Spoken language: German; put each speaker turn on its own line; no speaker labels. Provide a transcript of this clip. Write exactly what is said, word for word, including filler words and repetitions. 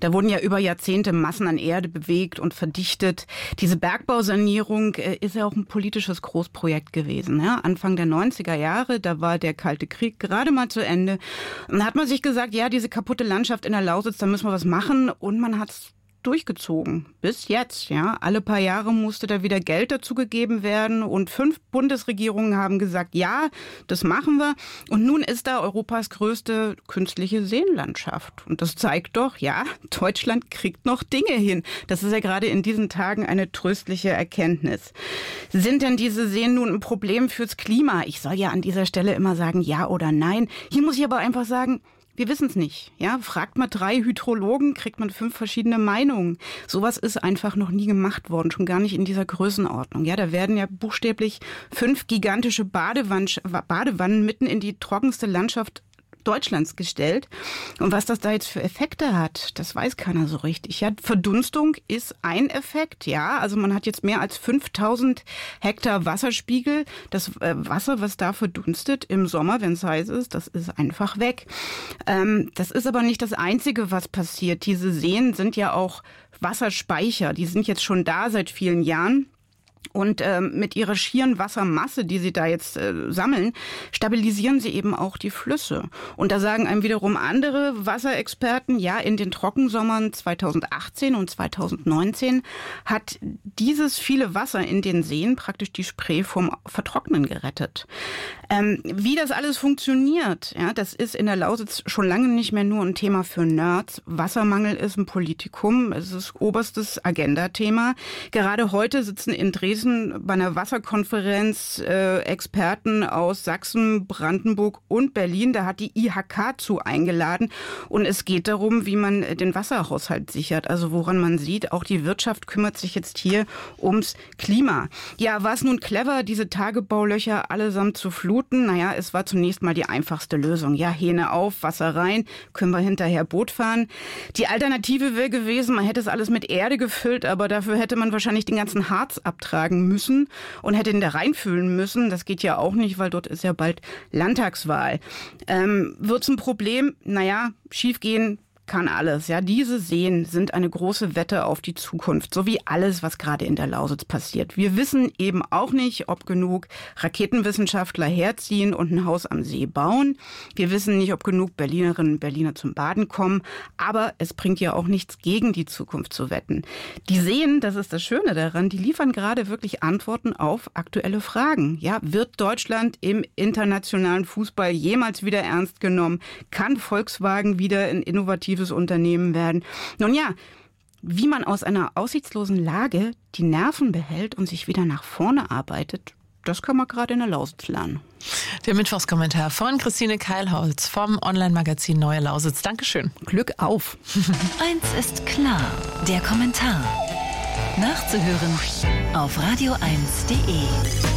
Da wurden ja über Jahrzehnte Massen an Erde bewegt und verdichtet. Diese Bergbausanierung äh, ist ja auch ein politisches Großprojekt gewesen. Ja? Anfang der neunziger Jahre, da war der Kalte Krieg gerade mal zu Ende. Und da hat man sich gesagt, ja, diese kaputte Landschaft in der Lausitz, da müssen wir was machen. Und man hat's durchgezogen. Bis jetzt, ja. Alle paar Jahre musste da wieder Geld dazugegeben werden und fünf Bundesregierungen haben gesagt, ja, das machen wir. Und nun ist da Europas größte künstliche Seenlandschaft. Und das zeigt doch, ja, Deutschland kriegt noch Dinge hin. Das ist ja gerade in diesen Tagen eine tröstliche Erkenntnis. Sind denn diese Seen nun ein Problem fürs Klima? Ich soll ja an dieser Stelle immer sagen, ja oder nein. Hier muss ich aber einfach sagen, wir wissen es nicht. Ja, fragt man drei Hydrologen, kriegt man fünf verschiedene Meinungen. Sowas ist einfach noch nie gemacht worden, schon gar nicht in dieser Größenordnung. Ja, da werden ja buchstäblich fünf gigantische Badewannen, Badewannen mitten in die trockenste Landschaft Deutschlands gestellt. Und was das da jetzt für Effekte hat, das weiß keiner so richtig. Ja, Verdunstung ist ein Effekt, ja. Also man hat jetzt mehr als fünftausend Hektar Wasserspiegel. Das äh, Wasser, was da verdunstet im Sommer, wenn es heiß ist, das ist einfach weg. Ähm, das ist aber nicht das Einzige, was passiert. Diese Seen sind ja auch Wasserspeicher. Die sind jetzt schon da seit vielen Jahren. Und ähm, mit ihrer schieren Wassermasse, die sie da jetzt äh, sammeln, stabilisieren sie eben auch die Flüsse. Und da sagen einem wiederum andere Wasserexperten, ja, in den Trockensommern zweitausendachtzehn und zweitausendneunzehn hat dieses viele Wasser in den Seen praktisch die Spree vom Vertrocknen gerettet. Ähm, wie das alles funktioniert, ja, das ist in der Lausitz schon lange nicht mehr nur ein Thema für Nerds. Wassermangel ist ein Politikum, es ist oberstes Agendathema. Gerade heute sitzen in Dresden bei einer Wasserkonferenz äh, Experten aus Sachsen, Brandenburg und Berlin. Da hat die I H K zu eingeladen. Und es geht darum, wie man den Wasserhaushalt sichert. Also woran man sieht, auch die Wirtschaft kümmert sich jetzt hier ums Klima. Ja, war es nun clever, diese Tagebaulöcher allesamt zu fluten? Naja, es war zunächst mal die einfachste Lösung. Ja, Hähne auf, Wasser rein, können wir hinterher Boot fahren. Die Alternative wäre gewesen, man hätte es alles mit Erde gefüllt, aber dafür hätte man wahrscheinlich den ganzen Harz abtragen müssen und hätte ihn da reinfüllen müssen. Das geht ja auch nicht, weil dort ist ja bald Landtagswahl. Ähm, wird's ein Problem? Naja, schiefgehen kann alles. Ja, diese Seen sind eine große Wette auf die Zukunft, so wie alles, was gerade in der Lausitz passiert. Wir wissen eben auch nicht, ob genug Raketenwissenschaftler herziehen und ein Haus am See bauen. Wir wissen nicht, ob genug Berlinerinnen und Berliner zum Baden kommen. Aber es bringt ja auch nichts, gegen die Zukunft zu wetten. Die Seen, das ist das Schöne daran, die liefern gerade wirklich Antworten auf aktuelle Fragen. Ja, wird Deutschland im internationalen Fußball jemals wieder ernst genommen? Kann Volkswagen wieder ein innovatives Unternehmen werden? Nun ja, wie man aus einer aussichtslosen Lage die Nerven behält und sich wieder nach vorne arbeitet, das kann man gerade in der Lausitz lernen.
Der Mittwochskommentar von Christine Keilholz vom Online-Magazin Neue Lausitz. Dankeschön.
Glück auf.
Eins ist klar, der Kommentar. Nachzuhören auf radio eins punkt de.